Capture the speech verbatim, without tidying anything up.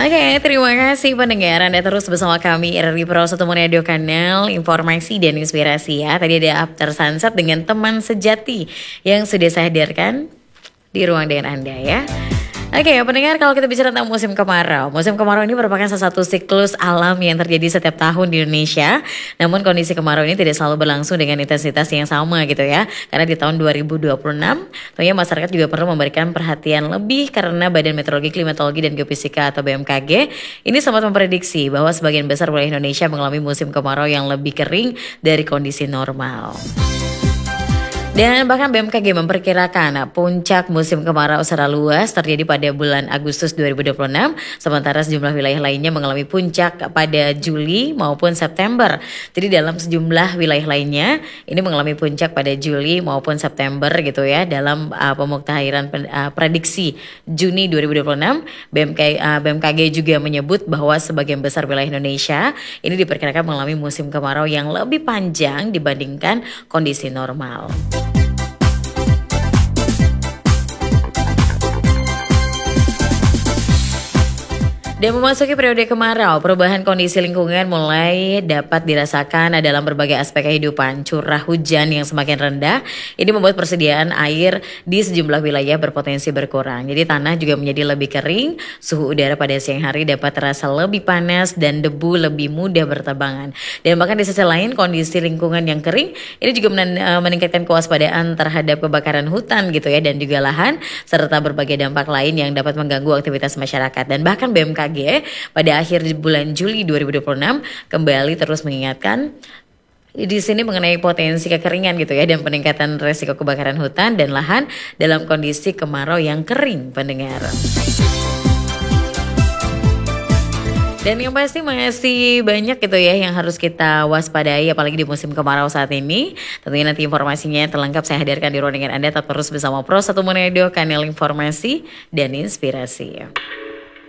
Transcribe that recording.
Oke, terima kasih pendengar. Anda terus bersama kami R R I Pro satu Radio Kanal Informasi dan Inspirasi ya. Tadi ada After Sunset dengan teman sejati yang sudah saya hadirkan di ruang dengan Anda ya. Oke, pendengar, kalau kita bicara tentang musim kemarau, musim kemarau ini merupakan salah satu siklus alam yang terjadi setiap tahun di Indonesia. Namun kondisi kemarau ini tidak selalu berlangsung dengan intensitas yang sama gitu ya. Karena di tahun dua ribu dua puluh enam, tentunya masyarakat juga perlu memberikan perhatian lebih karena Badan Meteorologi, Klimatologi dan Geofisika atau B M K G ini sempat memprediksi bahwa sebagian besar wilayah Indonesia mengalami musim kemarau yang lebih kering dari kondisi normal. Dan bahkan B M K G memperkirakan puncak musim kemarau secara luas terjadi pada bulan Agustus dua ribu dua puluh enam, sementara sejumlah wilayah lainnya mengalami puncak pada Juli maupun September. Jadi dalam sejumlah wilayah lainnya ini mengalami puncak pada Juli maupun September gitu ya. Dalam uh, pemuktahiran uh, prediksi Juni dua ribu dua puluh enam, B M K, uh, B M K G juga menyebut bahwa sebagian besar wilayah Indonesia ini diperkirakan mengalami musim kemarau yang lebih panjang dibandingkan kondisi normal. Dan memasuki periode kemarau, perubahan kondisi lingkungan mulai dapat dirasakan dalam berbagai aspek kehidupan. Curah hujan yang semakin rendah, ini membuat persediaan air di sejumlah wilayah berpotensi berkurang. Jadi tanah juga menjadi lebih kering, suhu udara pada siang hari dapat terasa lebih panas dan debu lebih mudah berterbangan. Dan bahkan di sisi lain, kondisi lingkungan yang kering, ini juga meningkatkan kewaspadaan terhadap kebakaran hutan gitu ya, dan juga lahan, serta berbagai dampak lain yang dapat mengganggu aktivitas masyarakat. Dan bahkan B M K G pada akhir bulan Juli dua ribu dua puluh enam kembali terus mengingatkan di sini mengenai potensi kekeringan gitu ya, dan peningkatan resiko kebakaran hutan dan lahan dalam kondisi kemarau yang kering, pendengar. Dan yang pasti masih banyak gitu ya yang harus kita waspadai apalagi di musim kemarau saat ini. Tentunya nanti informasinya terlengkap saya hadirkan di ruang dengan Anda. Tetap terus bersama Pro satu Radio Kanal Informasi dan Inspirasi.